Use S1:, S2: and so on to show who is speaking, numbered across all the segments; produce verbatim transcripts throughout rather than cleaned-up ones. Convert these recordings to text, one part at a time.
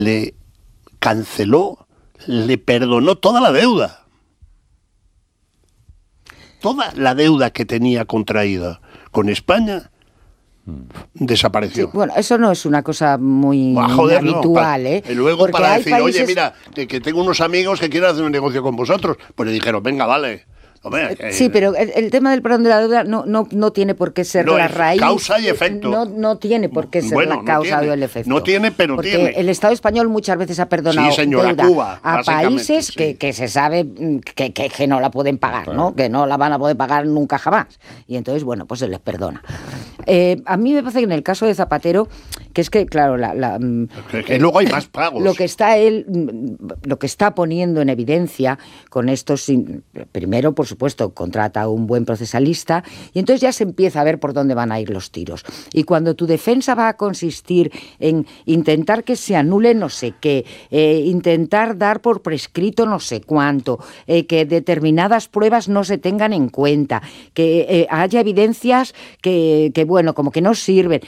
S1: le canceló, le perdonó toda la deuda. Toda la deuda que tenía contraída con España desapareció.
S2: Sí, bueno, eso no es una cosa muy
S1: ah, joder,
S2: habitual,
S1: no,
S2: ¿eh?
S1: Y luego
S2: Porque
S1: para
S2: hay
S1: decir,
S2: países...
S1: oye, mira, que, que tengo unos amigos que quieren hacer un negocio con vosotros. Pues le dijeron, venga, vale. Hombre, eh,
S2: sí, pero el, el tema del perdón de la deuda no, no, no tiene por qué ser
S1: no,
S2: la raíz.
S1: Causa y efecto.
S2: No, no tiene por qué ser
S1: bueno,
S2: la causa
S1: no tiene,
S2: o el efecto.
S1: No tiene, pero
S2: porque
S1: tiene.
S2: El Estado español muchas veces ha perdonado
S1: sí, señora,
S2: deuda
S1: Cuba,
S2: a países
S1: sí.
S2: que, que se sabe que, que, que no la pueden pagar, claro. ¿no? Que no la van a poder pagar nunca jamás. Y entonces, bueno, pues se les perdona. Eh, a mí me parece que en el caso de Zapatero, que es que, claro, la, la,
S1: que, que luego hay más pagos.
S2: Lo que está él, lo que está poniendo en evidencia con estos, primero, por supuesto, contrata a un buen procesalista y entonces ya se empieza a ver por dónde van a ir los tiros. Y cuando tu defensa va a consistir en intentar que se anule no sé qué, eh, intentar dar por prescrito no sé cuánto, eh, que determinadas pruebas no se tengan en cuenta, que eh, haya evidencias que, que, bueno, como que no sirven.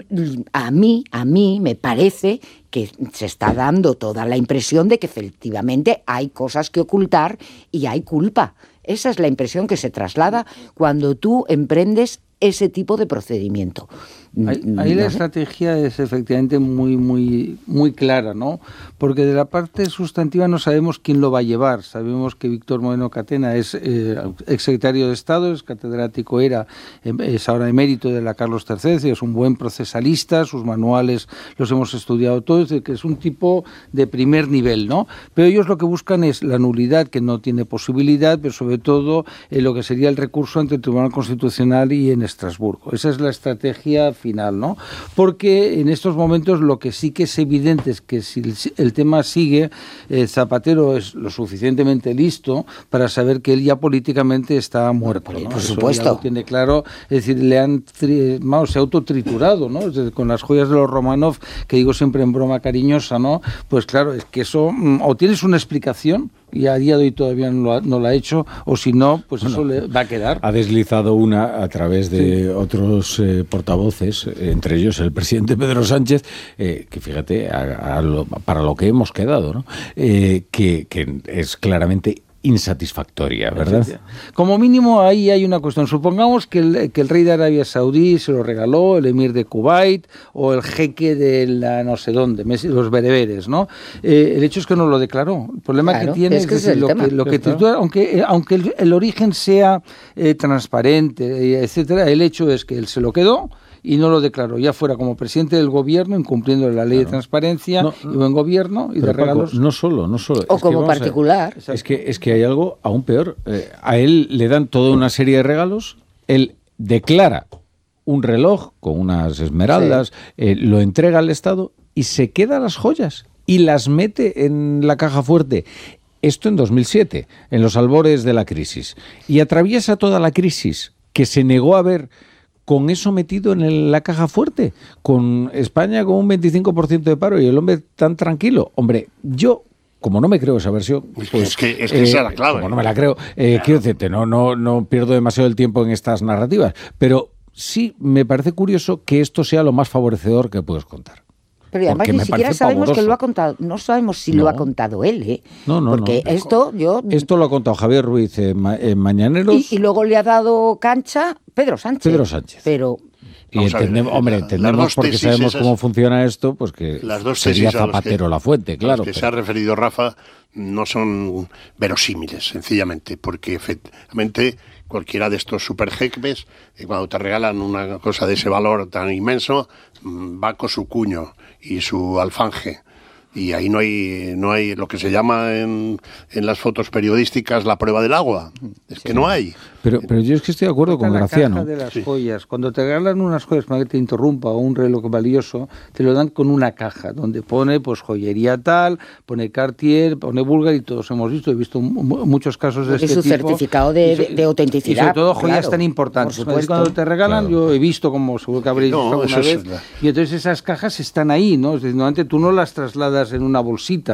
S2: A mí, a mí me parece que se está dando toda la impresión de que efectivamente hay cosas que ocultar y hay culpa. Esa es la impresión que se traslada cuando tú emprendes ese tipo de procedimiento.
S3: Ahí, ahí la estrategia es efectivamente muy, muy, muy clara, ¿no? Porque de la parte sustantiva no sabemos quién lo va a llevar. Sabemos que Víctor Moreno Catena es eh, exsecretario de Estado, es catedrático, era, es ahora emérito de la Carlos tercero, es un buen procesalista, sus manuales los hemos estudiado todos, que es un tipo de primer nivel, ¿no? Pero ellos lo que buscan es la nulidad, que no tiene posibilidad, pero sobre todo eh, lo que sería el recurso ante el Tribunal Constitucional y en Estrasburgo. Esa es la estrategia final, ¿no? Porque en estos momentos lo que sí que es evidente es que si el, el tema sigue, eh, Zapatero es lo suficientemente listo para saber que él ya políticamente está muerto, ¿no?
S2: Por
S3: Eso
S2: supuesto.
S3: Ya lo tiene claro, es decir, le han tri, vamos, se ha autotriturado, ¿no? Es decir, con las joyas de los Romanov, que digo siempre en broma cariñosa, ¿no? Pues claro, es que eso, o tienes una explicación, y a día de hoy todavía no, lo ha, no la ha hecho, o si no, pues bueno, eso le va a quedar.
S4: Ha deslizado una a través de sí. otros eh, portavoces, eh, entre ellos el presidente Pedro Sánchez, eh, que fíjate, a, a lo, para lo que hemos quedado, ¿no? Eh, que, que es claramente insatisfactoria, ¿verdad?
S3: Como mínimo ahí hay una cuestión. Supongamos que el, que el rey de Arabia Saudí se lo regaló, el emir de Kuwait o el jeque de la no sé dónde, los bereberes, ¿no? Eh, el hecho es que no lo declaró. El problema claro, que tiene es que, es, es lo, que, lo que titula, aunque, aunque el, el origen sea eh, transparente, etcétera, el hecho es que él se lo quedó y no lo declaró, ya fuera como presidente del gobierno, incumpliendo la ley claro. de transparencia no, no, y buen gobierno y de regalos.
S4: Paco, no solo, no solo.
S2: O es como que, particular.
S4: A es que es que hay algo aún peor. Eh, a él le dan toda una serie de regalos, él declara un reloj con unas esmeraldas, sí. eh, lo entrega al Estado y se queda las joyas y las mete en la caja fuerte. Esto en dos mil siete, en los albores de la crisis. Y atraviesa toda la crisis que se negó a ver con eso metido en el, la caja fuerte, con España con un veinticinco por ciento de paro y el hombre tan tranquilo. Hombre, yo, como no me creo esa versión, pues,
S1: es que, es que eh, esa es la clave.
S4: Como no me la creo, eh, claro. quiero decirte, no, no, no pierdo demasiado el tiempo en estas narrativas, pero sí me parece curioso que esto sea lo más favorecedor que puedes contar.
S2: Pero además ni siquiera sabemos pavoroso. que lo ha contado, no sabemos si no. lo ha contado él, ¿eh?
S4: No, no,
S2: Porque
S4: no.
S2: esto yo...
S4: Esto lo ha contado Javier Ruiz en, ma en Mañaneros.
S2: Y, y luego le ha dado cancha Pedro Sánchez.
S4: Pedro Sánchez.
S2: Pero...
S4: Y entendemos, ver, hombre, entendemos porque sabemos cómo funciona esto, pues que
S1: las dos
S4: sería Zapatero
S1: que,
S4: la fuente, claro.
S1: Los que pero... se ha referido Rafa no son verosímiles, sencillamente, porque efectivamente cualquiera de estos superjeques, cuando te regalan una cosa de ese valor tan inmenso, va con su cuño y su alfanje. Y ahí no hay no hay lo que se llama en, en las fotos periodísticas la prueba del agua. Es que sí. no hay.
S4: Pero, pero yo es que estoy de acuerdo con
S3: la
S4: Graciano.
S3: Caja de las sí. joyas. Cuando te regalan unas joyas, para que te interrumpa, o un reloj valioso, te lo dan con una caja donde pone pues joyería tal, pone Cartier, pone Bulgari, y todos hemos visto, he visto muchos casos de
S2: y
S3: este
S2: su
S3: tipo.
S2: certificado de, de, de autenticidad.
S3: Y sobre todo joyas
S2: claro,
S3: tan importantes.
S2: Por supuesto.
S3: Cuando te regalan, claro. yo he visto, como seguro que habréis visto no, alguna vez, es la... y entonces esas cajas están ahí, ¿no? Es decir, normalmente tú no las trasladas en una bolsita.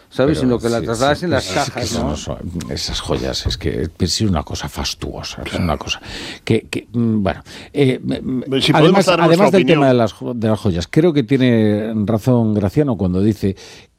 S3: ¿sabes?
S4: Pero,
S3: Sino que la
S4: sí,
S3: trasladas
S4: sí,
S3: en las
S4: es
S3: cajas,
S4: que eso
S3: ¿no?
S4: no son- esas joyas, es que es una cosa fastuosa, es una cosa que, que, mm, bueno, eh, mm,
S1: Si podemos
S4: además,
S1: dar nuestra
S4: además del
S1: opinión.
S4: tema de las, jo- de las joyas, creo que tiene razón Graciano cuando dice